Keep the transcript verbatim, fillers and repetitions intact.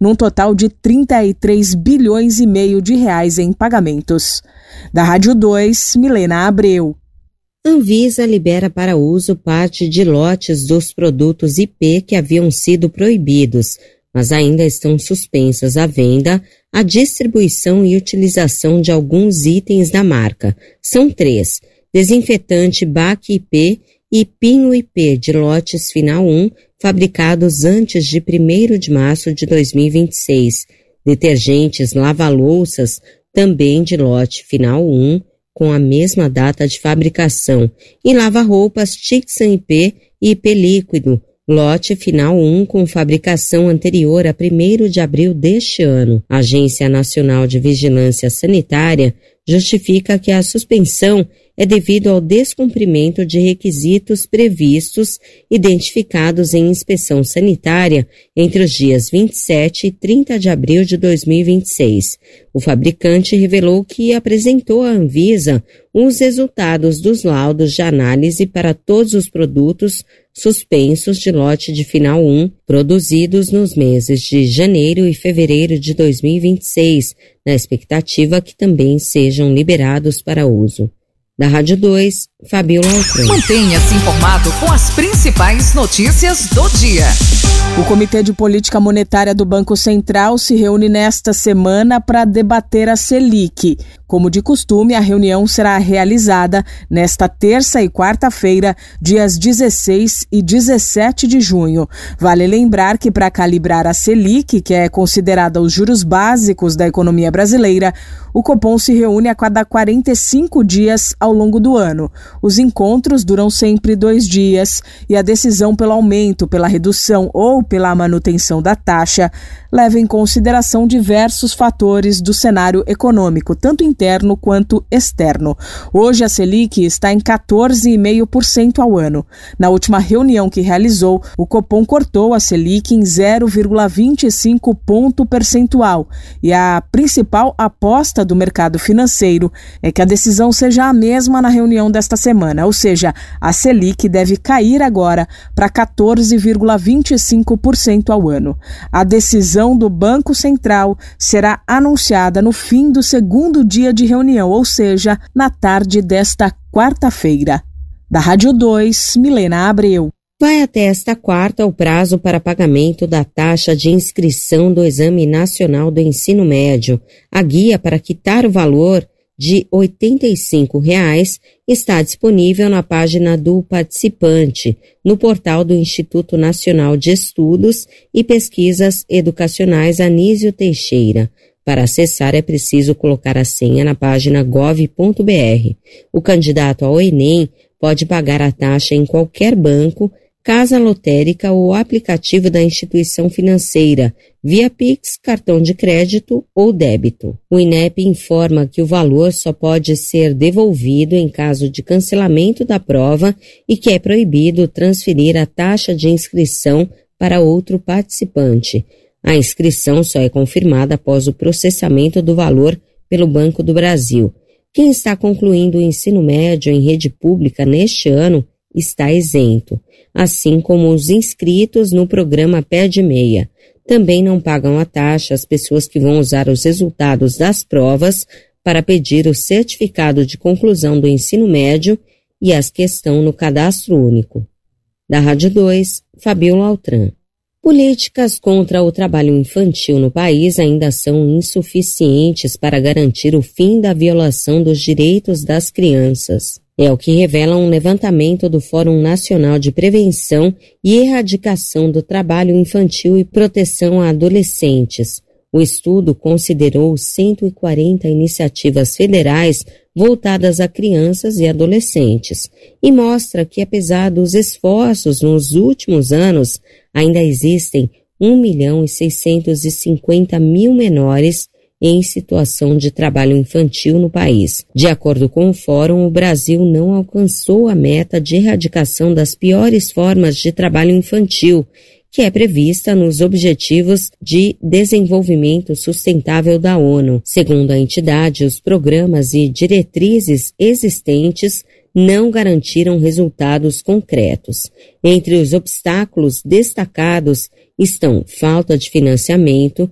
num total de trinta e três bilhões e meio de reais em pagamentos. Da Rádio dois, Milena Abreu. Anvisa libera para uso parte de lotes dos produtos I P que haviam sido proibidos, mas ainda estão suspensas a venda, a distribuição e utilização de alguns itens da marca. São três: desinfetante B A C I P e Pinho I P de lotes final um, fabricados antes de primeiro de março de dois mil e vinte e seis. Detergentes lava-louças, também de lote final um, com a mesma data de fabricação. E lava-roupas Tixan I P e I P líquido, lote final um, com fabricação anterior a primeiro de abril deste ano. A Agência Nacional de Vigilância Sanitária justifica que a suspensão é devido ao descumprimento de requisitos previstos identificados em inspeção sanitária entre os dias vinte e sete e trinta de abril de dois mil e vinte e seis. O fabricante revelou que apresentou à Anvisa os resultados dos laudos de análise para todos os produtos suspensos de lote de final um, produzidos nos meses de janeiro e fevereiro de dois mil e vinte e seis, na expectativa que também sejam liberados para uso. Da Rádio dois, Fabiola Altran. Mantenha-se informado com as principais notícias do dia. O Comitê de Política Monetária do Banco Central se reúne nesta semana para debater a Selic. Como de costume, a reunião será realizada nesta terça e quarta-feira, dias dezesseis e dezessete de junho. Vale lembrar que para calibrar a Selic, que é considerada os juros básicos da economia brasileira, o Copom se reúne a cada quarenta e cinco dias ao longo do ano. Os encontros duram sempre dois dias e a decisão pelo aumento, pela redução ou pela manutenção da taxa leva em consideração diversos fatores do cenário econômico, tanto interno quanto externo. Hoje a Selic está em quatorze vírgula cinco por cento ao ano. Na última reunião que realizou, o Copom cortou a Selic em zero vírgula vinte e cinco ponto percentual e a principal aposta do mercado financeiro é que a decisão seja a mesma na reunião desta semana, ou seja, a Selic deve cair agora para quatorze vírgula vinte e cinco por cento ao ano. A decisão do Banco Central será anunciada no fim do segundo dia de reunião, ou seja, na tarde desta quarta-feira. Da Rádio dois, Milena Abreu. Vai até esta quarta o prazo para pagamento da taxa de inscrição do Exame Nacional do Ensino Médio. A guia para quitar o valor de oitenta e cinco reais está disponível na página do participante, no portal do Instituto Nacional de Estudos e Pesquisas Educacionais Anísio Teixeira. Para acessar é preciso colocar a senha na página gov ponto br. O candidato ao Enem pode pagar a taxa em qualquer banco, casa lotérica ou aplicativo da instituição financeira, via Pix, cartão de crédito ou débito. O INEP informa que o valor só pode ser devolvido em caso de cancelamento da prova e que é proibido transferir a taxa de inscrição para outro participante. A inscrição só é confirmada após o processamento do valor pelo Banco do Brasil. Quem está concluindo o ensino médio em rede pública neste ano está isento, assim como os inscritos no programa Pé de Meia. Também não pagam a taxa as pessoas que vão usar os resultados das provas para pedir o certificado de conclusão do ensino médio e as que estão no cadastro único. Da Rádio dois, Fabiola Altran. Políticas contra o trabalho infantil no país ainda são insuficientes para garantir o fim da violação dos direitos das crianças. É o que revela um levantamento do Fórum Nacional de Prevenção e Erradicação do Trabalho Infantil e Proteção a Adolescentes. O estudo considerou cento e quarenta iniciativas federais voltadas a crianças e adolescentes e mostra que, apesar dos esforços nos últimos anos, ainda existem um milhão e seiscentos e cinquenta mil menores em situação de trabalho infantil no país. De acordo com o Fórum, o Brasil não alcançou a meta de erradicação das piores formas de trabalho infantil, que é prevista nos Objetivos de Desenvolvimento Sustentável da ONU. Segundo a entidade, os programas e diretrizes existentes não garantiram resultados concretos. Entre os obstáculos destacados estão falta de financiamento,